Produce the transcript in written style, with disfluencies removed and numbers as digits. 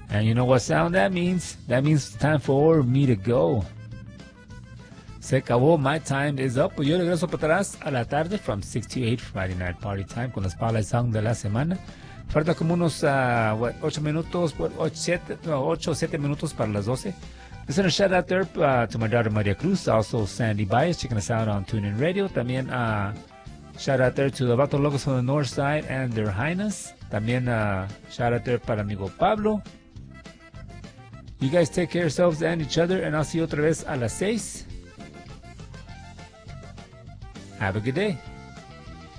And you know what sound that means? That means it's time for me to go. Se acabó. My time is up. Pues yo regreso para atrás a la tarde from 6 to 8 Friday Night Party Time con la Spotlight Song de la semana. Falta como unos 8 minutos, 8 o 7 minutos para las 12. Just a shout out there to my daughter Maria Cruz, also Sandy Baez, checking us out on TuneIn Radio. También shout out there to the Vato Locos on the North Side and their Highness. También shout out there para amigo Pablo. You guys take care of yourselves and each other, and I'll see you otra vez a las 6. Have a good day.